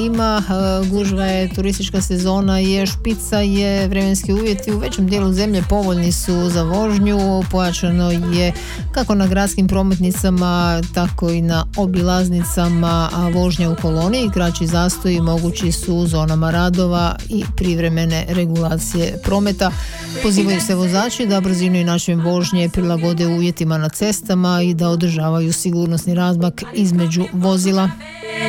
ima, gužva je, turistička sezona je, špica je, vremenski uvjeti u većem dijelu zemlje povoljni su za vožnju, pojačano je kako na gradskim prometnicama, tako i na obilaznicama, a vožnja u koloniji, kraći zastoji mogući su u zonama radova i privremene regulacije prometa. Pozivaju se vozači da brzinu i način vožnje prilagode uvjetima na cestama i da održavaju sigurnosni razmak između vozila.